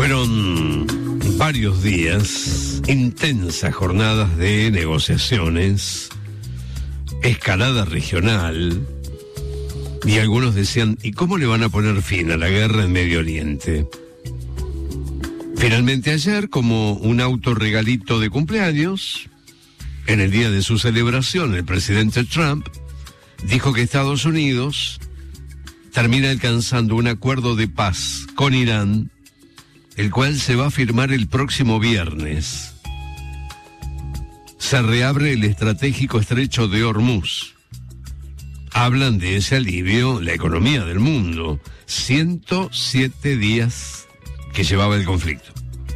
Fueron varios días, intensas jornadas de negociaciones, escalada regional, y algunos decían, ¿y cómo le van a poner fin a la guerra en Medio Oriente? Finalmente ayer, como un autorregalito de cumpleaños, en el día de su celebración, el presidente Trump dijo que Estados Unidos termina alcanzando un acuerdo de paz con Irán, el cual se va a firmar el próximo viernes. Se reabre el estratégico estrecho de Hormuz. Hablan de ese alivio la economía del mundo. 107 días que llevaba el conflicto.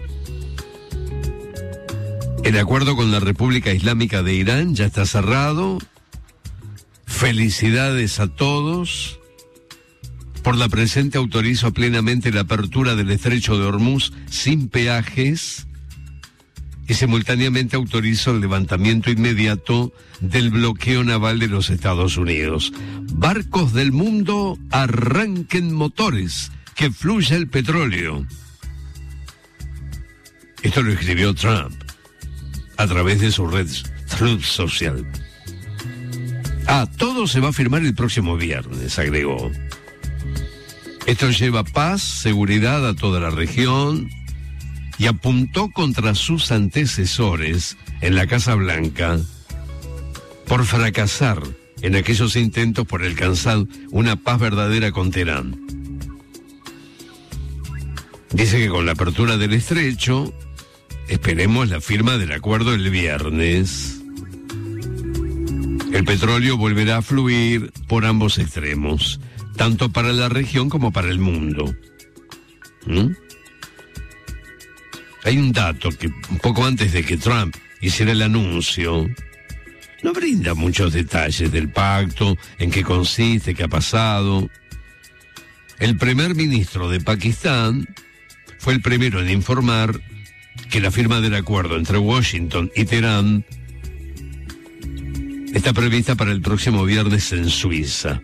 El acuerdo con la República Islámica de Irán ya está cerrado. Felicidades a todos. Por la presente autorizo plenamente la apertura del estrecho de Hormuz sin peajes y simultáneamente autorizo el levantamiento inmediato del bloqueo naval de los Estados Unidos. Barcos del mundo, arranquen motores, que fluya el petróleo. Esto lo escribió Trump a través de su red Truth Social. Todo se va a firmar el próximo viernes, agregó. Esto lleva paz, seguridad a toda la región y apuntó contra sus antecesores en la Casa Blanca por fracasar en aquellos intentos por alcanzar una paz verdadera con Teherán. Dice que con la apertura del estrecho esperemos la firma del acuerdo el viernes. El petróleo volverá a fluir por ambos extremos, tanto para la región como para el mundo. Hay un dato que un poco antes de que Trump hiciera el anuncio, no brinda muchos detalles del pacto, en qué consiste, qué ha pasado. El primer ministro de Pakistán fue el primero en informar que la firma del acuerdo entre Washington y Teherán está prevista para el próximo viernes en Suiza.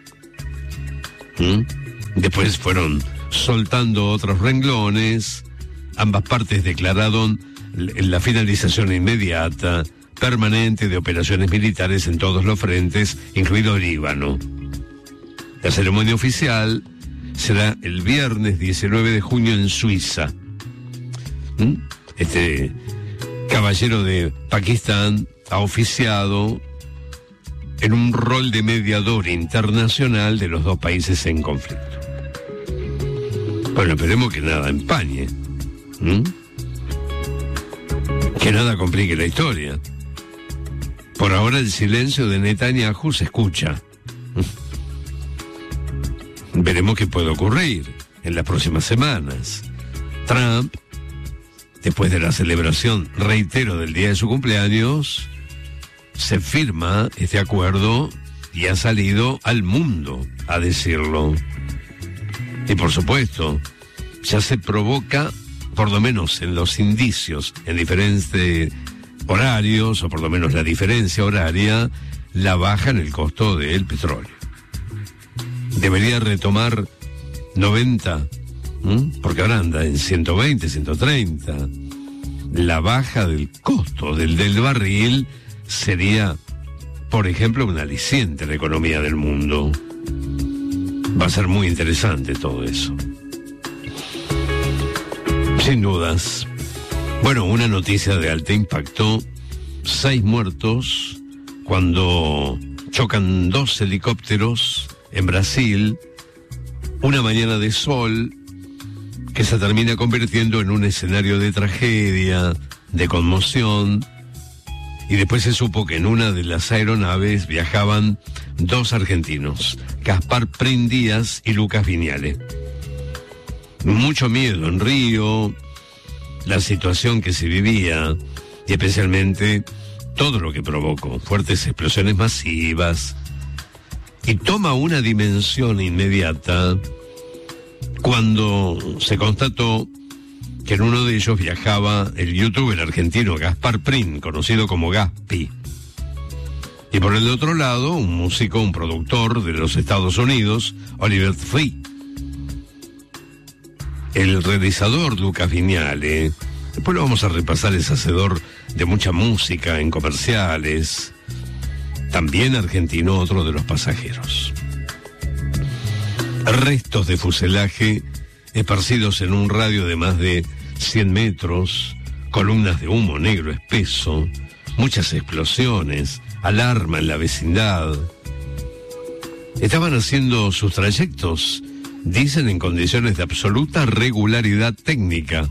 Después fueron soltando otros renglones. Ambas partes declararon la finalización inmediata, permanente de operaciones militares en todos los frentes, incluido el Líbano. La ceremonia oficial será el viernes 19 de junio en Suiza. Este caballero de Pakistán ha oficiado en un rol de mediador internacional de los dos países en conflicto. Bueno, esperemos que nada empañe. Que nada complique la historia. Por ahora el silencio de Netanyahu se escucha. Veremos qué puede ocurrir en las próximas semanas. Trump, después de la celebración, reitero, del día de su cumpleaños, se firma este acuerdo y ha salido al mundo a decirlo. Y por supuesto, ya se provoca, por lo menos en los indicios, en diferentes horarios, o por lo menos la diferencia horaria, la baja en el costo del petróleo. Debería retomar 90, porque ahora anda en 120, 130. La baja del costo del barril sería, por ejemplo, un aliciente a la economía del mundo. Va a ser muy interesante todo eso. Sin dudas. Bueno, una noticia de alto impacto: 6 muertos cuando chocan 2 helicópteros en Brasil, una mañana de sol que se termina convirtiendo en un escenario de tragedia, de conmoción. Y después se supo que en una de las aeronaves viajaban 2 argentinos, Gaspar Prim Díaz y Lucas Viñale. Mucho miedo en Río, la situación que se vivía y especialmente todo lo que provocó, fuertes explosiones masivas, y toma una dimensión inmediata cuando se constató que en uno de ellos viajaba el youtuber argentino Gaspar Prim, conocido como Gaspi. Y por el otro lado, un músico, un productor de los Estados Unidos, Oliver Free. El realizador Lucas Viñale, después lo vamos a repasar, es hacedor de mucha música en comerciales, también argentino, otro de los pasajeros. Restos de fuselaje esparcidos en un radio de más de 100 metros, columnas de humo negro espeso, muchas explosiones, alarma en la vecindad. Estaban haciendo sus trayectos, dicen, en condiciones de absoluta regularidad técnica.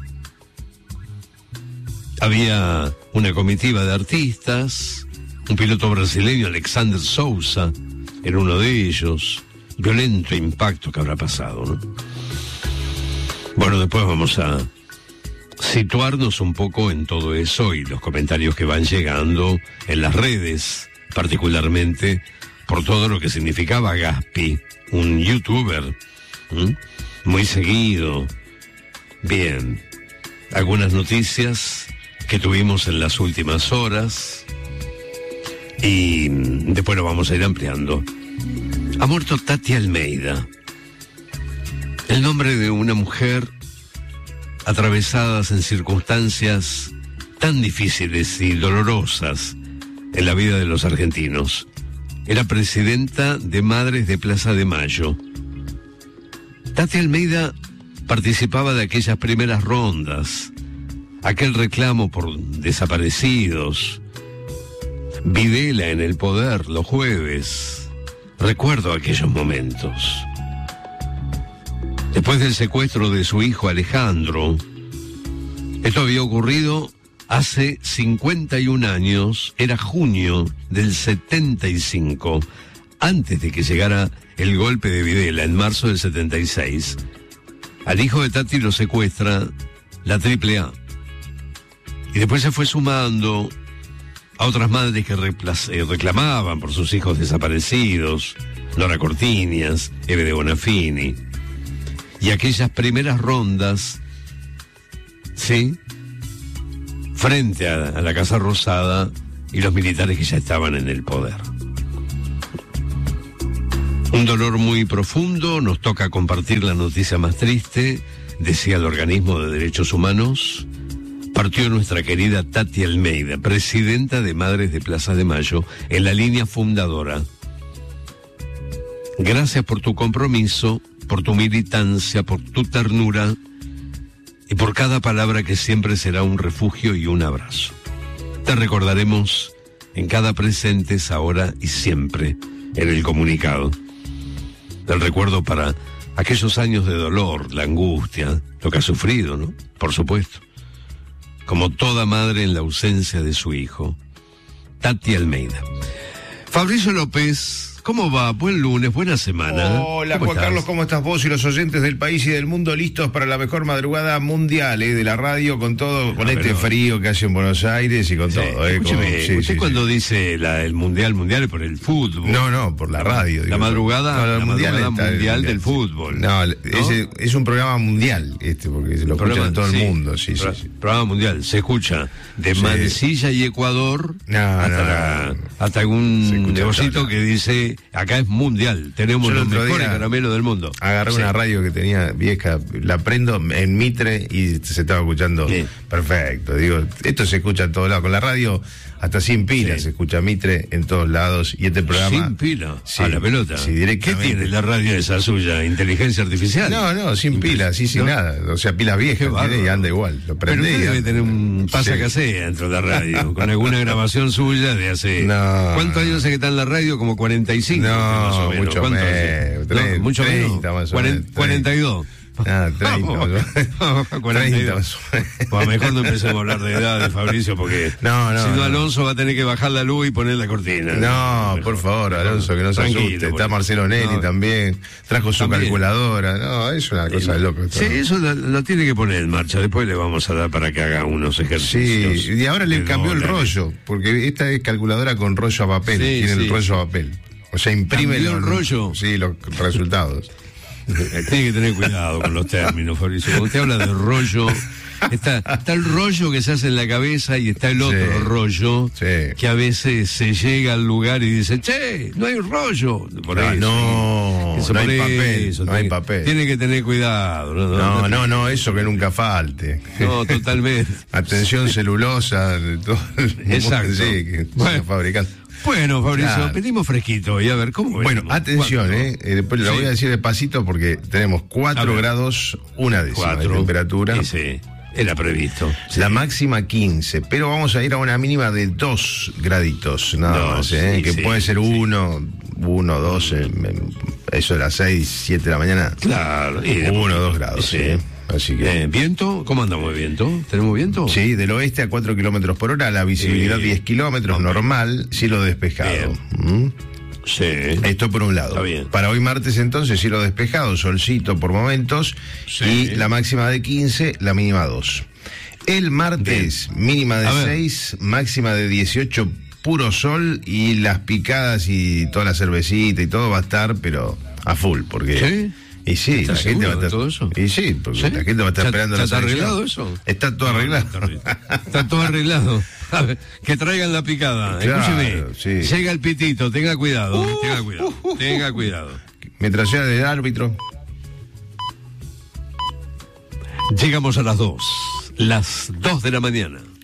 Había una comitiva de artistas, un piloto brasileño, Alexander Souza, era uno de ellos. Violento impacto que habrá pasado, ¿no? Bueno, después vamos a situarnos un poco en todo eso y los comentarios que van llegando en las redes, particularmente por todo lo que significaba Gaspi, un youtuber muy seguido. Bien, algunas noticias que tuvimos en las últimas horas y después lo vamos a ir ampliando. Ha muerto Tati Almeida, el nombre de una mujer atravesadas en circunstancias tan difíciles y dolorosas en la vida de los argentinos. Era presidenta de Madres de Plaza de Mayo. Tati Almeida participaba de aquellas primeras rondas, aquel reclamo por desaparecidos, Videla en el poder los jueves. Recuerdo aquellos momentos. Después del secuestro de su hijo Alejandro, esto había ocurrido hace 51 años, era junio del 75, antes de que llegara el golpe de Videla, en marzo del 76. Al hijo de Tati lo secuestra la AAA. Y después se fue sumando a otras madres que reclamaban por sus hijos desaparecidos, Nora Cortiñas, Eve de Bonafini, y aquellas primeras rondas, sí, frente a la Casa Rosada y los militares que ya estaban en el poder. Un dolor muy profundo, nos toca compartir la noticia más triste, decía el Organismo de Derechos Humanos. Partió nuestra querida Tati Almeida, presidenta de Madres de Plaza de Mayo, en la línea fundadora. Gracias por tu compromiso, por tu militancia, por tu ternura y por cada palabra que siempre será un refugio y un abrazo. Te recordaremos en cada presentes, ahora y siempre, en el comunicado. El recuerdo para aquellos años de dolor, la angustia, lo que ha sufrido, ¿no? Por supuesto. Como toda madre en la ausencia de su hijo. Tati Almeida. Fabricio López, ¿cómo va? Buen lunes, buena semana. Hola Juan Carlos, ¿cómo estás vos y los oyentes del país y del mundo listos para la mejor madrugada mundial de la radio con todo, con este frío que hace en Buenos Aires y con todo? Escúcheme, usted cuando dice el mundial es por el fútbol. No, por la radio. La madrugada mundial del fútbol. No, es un programa mundial porque se lo escucha en todo el mundo. Sí. Programa mundial, se escucha de Mansilla y Ecuador hasta algún negocito que dice: acá es mundial, tenemos los mejores caramelos del mundo. Agarré una radio que tenía vieja, la prendo en Mitre y se estaba escuchando perfecto. Digo, esto se escucha en todos lados. Con la radio hasta sin pilas se escucha Mitre en todos lados. Y este programa... ¿Sin pila? A la pelota. Sí, directamente. ¿Qué tiene la radio esa suya? ¿Inteligencia artificial? No, sin pilas, sin nada. O sea, pilas viejas, y anda igual. Lo prende. Pero usted debe tener un pasacasé dentro de la radio, con alguna grabación suya de hace... ¿Cuántos años hace que está en la radio? Como 45. Más o menos. Mucho menos. Mucho 30 más o menos. 42. 30 42. Pues mejor no empecemos a hablar de edad de Fabricio, porque si no Alonso va a tener que bajar la luz y poner la cortina. No, por favor, Alonso, que no se asuste. Está Marcelo Nelly también, trajo su calculadora. No, es una cosa de loco. Sí, eso lo tiene que poner en marcha. Después le vamos a dar para que haga unos ejercicios. Sí, y ahora le cambió el rollo, porque esta es calculadora con rollo a papel. Tiene el rollo a papel. O sea, imprime el rollo. Sí, los resultados. Tiene que tener cuidado con los términos, Fabricio. Cuando usted habla de rollo, Está el rollo que se hace en la cabeza y está el otro rollo que a veces se llega al lugar y dice, che, no hay un rollo. Por eso, no hay papel, no hay papel. Tiene que tener cuidado. No, eso que nunca falte. No, totalmente. Atención celulosa, todo. Exacto. Sí, que se fabrican. Bueno, Fabricio, pedimos fresquito y a ver cómo venimos. Bueno, atención, después lo voy a decir despacito porque tenemos 4 grados, una décima de temperatura. Sí, era previsto. La máxima 15, pero vamos a ir a una mínima de 2 graditos, nada más, que puede ser 1, 2, eso de las 6, 7 de la mañana. Claro. 1 o 2 grados, sí. Así que... ¿Viento? ¿Cómo andamos de viento? ¿Tenemos viento? Sí, del oeste a 4 kilómetros por hora, la visibilidad 10 kilómetros, normal, cielo despejado. Sí. Esto por un lado. Está bien. Para hoy martes entonces, cielo despejado, solcito por momentos, y la máxima de 15, la mínima 2. El martes, mínima de 6, máxima de 18, puro sol, y las picadas y toda la cervecita y todo va a estar, pero a full, porque... ¿Sí? Y sí, la gente va a estar. ¿Todo eso? Y sí, porque la gente va a estar esperando la ¿Está arreglado eso? Está todo arreglado. Está todo arreglado. A ver, que traigan la picada. Claro, escúcheme. sí. Llega el pitito, tenga cuidado. Tenga cuidado. Mientras sea del árbitro. Llegamos a las 2 de la mañana.